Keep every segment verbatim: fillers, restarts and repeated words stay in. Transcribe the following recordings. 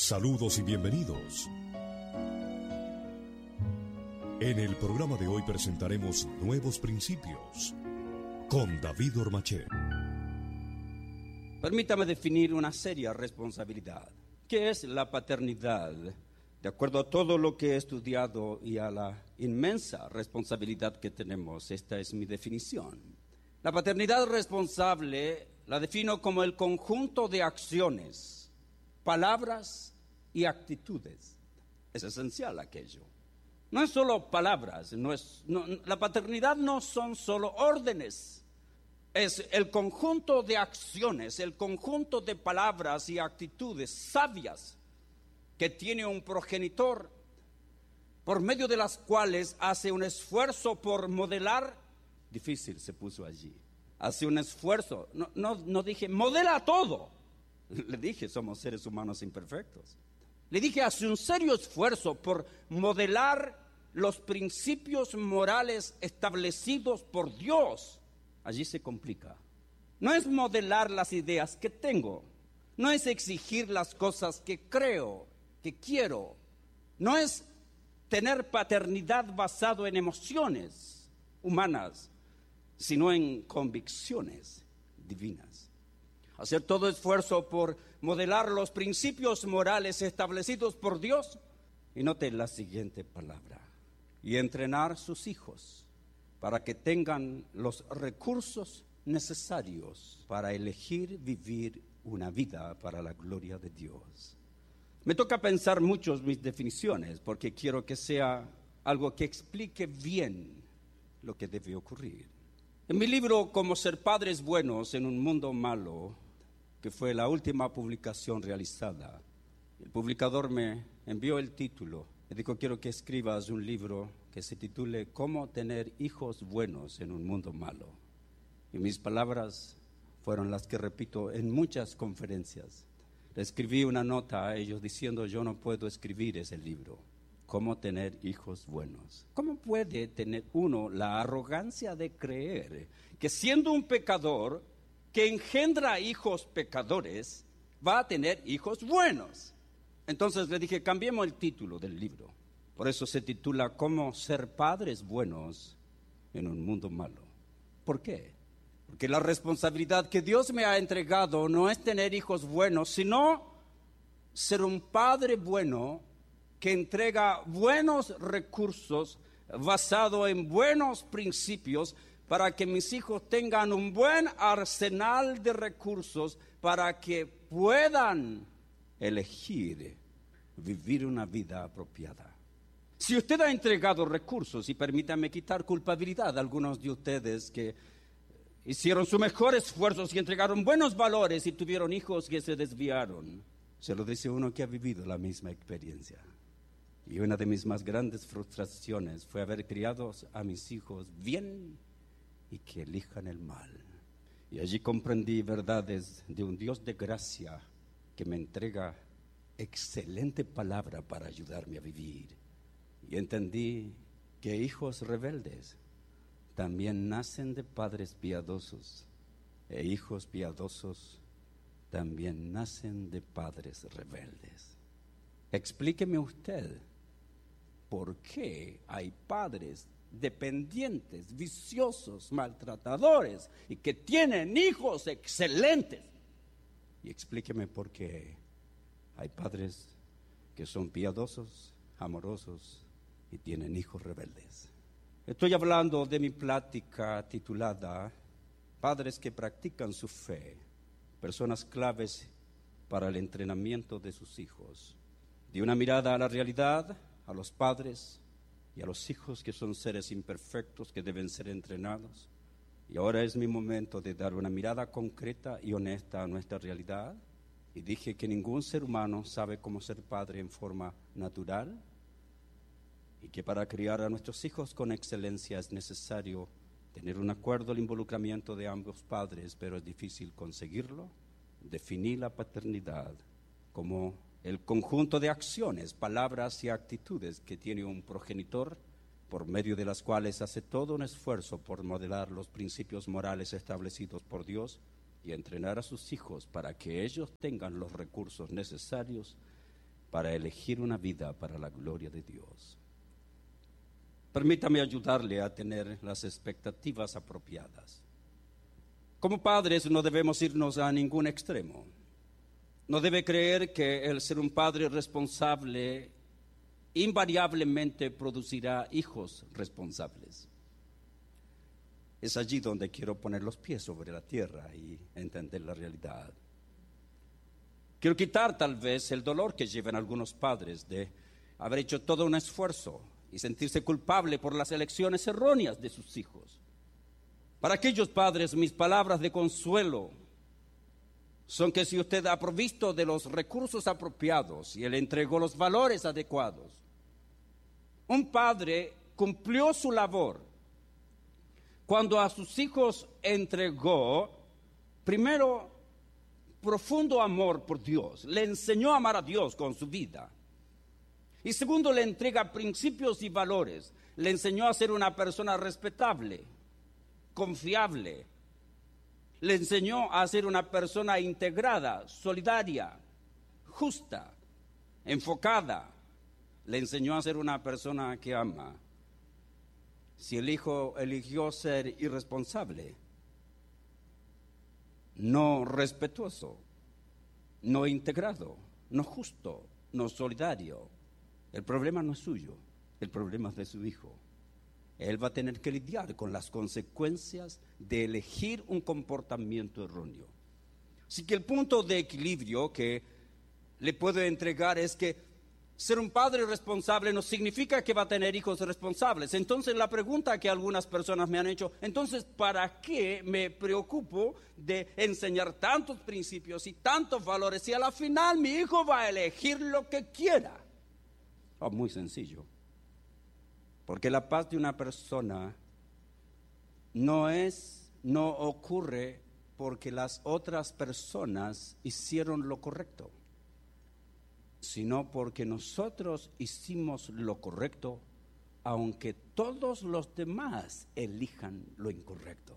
Saludos y bienvenidos. En el programa de hoy presentaremos Nuevos Principios con David Ormachet. Permítame definir una seria responsabilidad. ¿Qué es la paternidad? De acuerdo a todo lo que he estudiado y a la inmensa responsabilidad que tenemos, esta es mi definición. La paternidad responsable la defino como el conjunto de acciones, palabras y actitudes. Es esencial aquello. No es solo palabras, no es, no, la paternidad no son solo órdenes. Es el conjunto de acciones, el conjunto de palabras y actitudes sabias que tiene un progenitor, por medio de las cuales hace un esfuerzo por modelar. Difícil se puso allí. Hace un esfuerzo. No, no, no dije, modela todo. Le dije, somos seres humanos imperfectos. Le dije, hace un serio esfuerzo por modelar los principios morales establecidos por Dios. Allí se complica. No es modelar las ideas que tengo. No es exigir las cosas que creo, que quiero. No es tener paternidad basado en emociones humanas, sino en convicciones divinas. Hacer todo esfuerzo por modelar los principios morales establecidos por Dios. Y note la siguiente palabra. Y entrenar sus hijos para que tengan los recursos necesarios para elegir vivir una vida para la gloria de Dios. Me toca pensar mucho mis definiciones porque quiero que sea algo que explique bien lo que debe ocurrir. En mi libro Cómo ser padres buenos en un mundo malo, que fue la última publicación realizada, el publicador me envió el título. Me dijo, quiero que escribas un libro que se titule Cómo tener hijos buenos en un mundo malo. Y mis palabras fueron las que repito en muchas conferencias. Le escribí una nota a ellos diciendo, yo no puedo escribir ese libro. Cómo tener hijos buenos. ¿Cómo puede tener uno la arrogancia de creer que siendo un pecador que engendra hijos pecadores, va a tener hijos buenos? Entonces le dije, cambiemos el título del libro. Por eso se titula Cómo ser padres buenos en un mundo malo. ¿Por qué? Porque la responsabilidad que Dios me ha entregado no es tener hijos buenos, sino ser un padre bueno que entrega buenos recursos basado en buenos principios para que mis hijos tengan un buen arsenal de recursos para que puedan elegir vivir una vida apropiada. Si usted ha entregado recursos, y permítame quitar culpabilidad a algunos de ustedes que hicieron su mejor esfuerzo y entregaron buenos valores y tuvieron hijos que se desviaron, se lo dice uno que ha vivido la misma experiencia. Y una de mis más grandes frustraciones fue haber criado a mis hijos bien y que elijan el mal. Y allí comprendí verdades de un Dios de gracia que me entrega excelente palabra para ayudarme a vivir. Y entendí que hijos rebeldes también nacen de padres piadosos, e hijos piadosos también nacen de padres rebeldes. Explíqueme usted por qué hay padres dependientes, viciosos, maltratadores y que tienen hijos excelentes. Y explíqueme por qué hay padres que son piadosos, amorosos y tienen hijos rebeldes. Estoy hablando de mi plática titulada Padres que practican su fe, personas claves para el entrenamiento de sus hijos. De una mirada a la realidad, a los padres y a los hijos que son seres imperfectos que deben ser entrenados. Y ahora es mi momento de dar una mirada concreta y honesta a nuestra realidad. Y dije que ningún ser humano sabe cómo ser padre en forma natural y que para criar a nuestros hijos con excelencia es necesario tener un acuerdo al involucramiento de ambos padres, pero es difícil conseguirlo. Definí la paternidad como el conjunto de acciones, palabras y actitudes que tiene un progenitor, por medio de las cuales hace todo un esfuerzo por modelar los principios morales establecidos por Dios y entrenar a sus hijos para que ellos tengan los recursos necesarios para elegir una vida para la gloria de Dios. Permítame ayudarle a tener las expectativas apropiadas. Como padres no debemos irnos a ningún extremo. No debe creer que el ser un padre responsable invariablemente producirá hijos responsables. Es allí donde quiero poner los pies sobre la tierra y entender la realidad. Quiero quitar tal vez el dolor que llevan algunos padres de haber hecho todo un esfuerzo y sentirse culpable por las elecciones erróneas de sus hijos. Para aquellos padres, mis palabras de consuelo son que si usted ha provisto de los recursos apropiados y le entregó los valores adecuados, un padre cumplió su labor cuando a sus hijos entregó, primero, profundo amor por Dios, le enseñó a amar a Dios con su vida. Y segundo, le entrega principios y valores, le enseñó a ser una persona respetable, confiable, le enseñó a ser una persona integrada, solidaria, justa, enfocada, le enseñó a ser una persona que ama. Si el hijo eligió ser irresponsable, no respetuoso, no integrado, no justo, no solidario, el problema no es suyo, el problema es de su hijo. Él va a tener que lidiar con las consecuencias de elegir un comportamiento erróneo. Así que el punto de equilibrio que le puedo entregar es que ser un padre responsable no significa que va a tener hijos responsables. Entonces la pregunta que algunas personas me han hecho, entonces ¿para qué me preocupo de enseñar tantos principios y tantos valores si a la final mi hijo va a elegir lo que quiera? Oh, muy sencillo. Porque la paz de una persona no es, no ocurre porque las otras personas hicieron lo correcto, sino porque nosotros hicimos lo correcto, aunque todos los demás elijan lo incorrecto.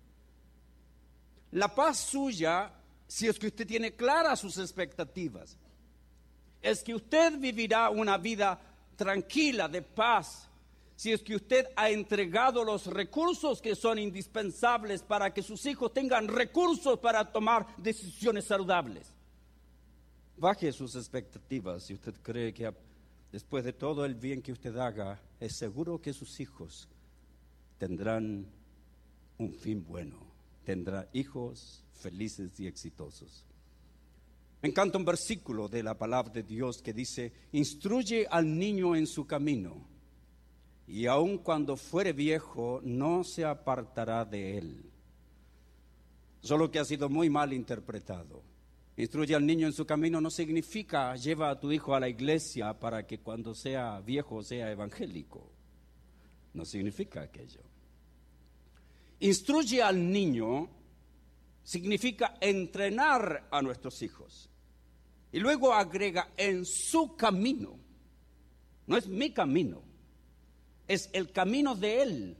La paz suya, si es que usted tiene claras sus expectativas, es que usted vivirá una vida tranquila, de paz, si es que usted ha entregado los recursos que son indispensables para que sus hijos tengan recursos para tomar decisiones saludables. Baje sus expectativas si usted cree que después de todo el bien que usted haga, es seguro que sus hijos tendrán un fin bueno, tendrán hijos felices y exitosos. Me encanta un versículo de la palabra de Dios que dice: instruye al niño en su camino, y aun cuando fuere viejo no se apartará de él. Solo que ha sido muy mal interpretado. Instruye al niño en su camino no significa lleva a tu hijo a la iglesia para que cuando sea viejo sea evangélico. No significa aquello. Instruye al niño significa entrenar a nuestros hijos. Y luego agrega en su camino. No es mi camino, es el camino de él.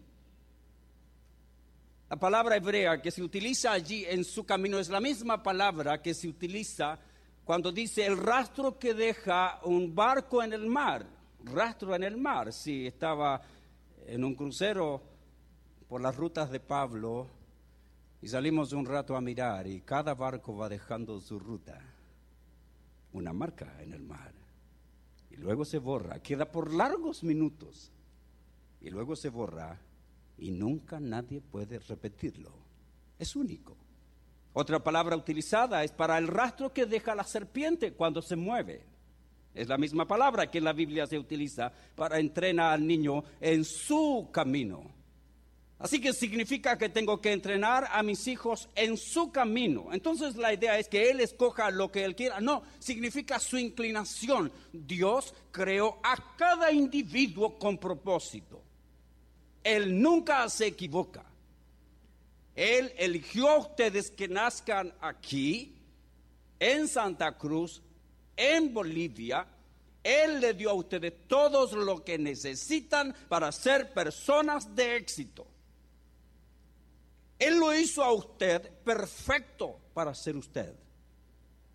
La palabra hebrea que se utiliza allí en su camino es la misma palabra que se utiliza cuando dice el rastro que deja un barco en el mar. Rastro en el mar. Si estaba en un crucero por las rutas de Pablo y salimos un rato a mirar y cada barco va dejando su ruta, una marca en el mar. Y luego se borra, queda por largos minutos y luego se borra. Y nunca nadie puede repetirlo. Es único. Otra palabra utilizada es para el rastro que deja la serpiente cuando se mueve. Es la misma palabra que en la Biblia se utiliza para entrenar al niño en su camino. Así que significa que tengo que entrenar a mis hijos en su camino. Entonces la idea es que él escoja lo que él quiera. No, significa su inclinación. Dios creó a cada individuo con propósito. Él nunca se equivoca. Él eligió a ustedes que nazcan aquí, en Santa Cruz, en Bolivia. Él le dio a ustedes todo lo que necesitan para ser personas de éxito. Él lo hizo a usted perfecto para ser usted.